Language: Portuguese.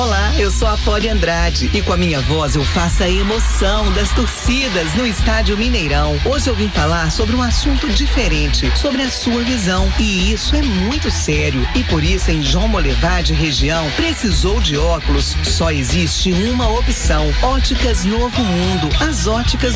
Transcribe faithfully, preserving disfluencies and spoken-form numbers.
Olá, eu sou a Poli Andrade e com a minha voz eu faço a emoção das torcidas no Estádio Mineirão. Hoje eu vim falar sobre um assunto diferente, sobre a sua visão. E isso é muito sério. E por isso em João Molevade região, precisou de óculos? Só existe uma opção. Óticas Novo Mundo. As óticas